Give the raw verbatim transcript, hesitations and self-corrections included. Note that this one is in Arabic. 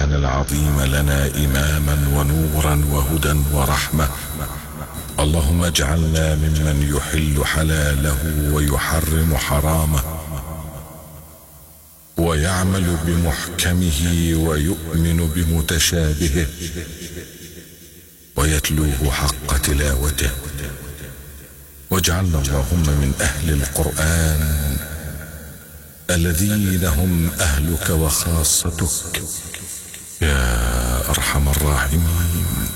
القرآن العظيم لنا إماما ونورا وهدى ورحمة. اللهم اجعلنا ممن يحل حلاله ويحرم حرامه، ويعمل بمحكمه ويؤمن بمتشابهه، ويتلوه حق تلاوته. واجعلنا اللهم من أهل القرآن الذين هم أهلك وخاصتك يا أرحم الراحمين.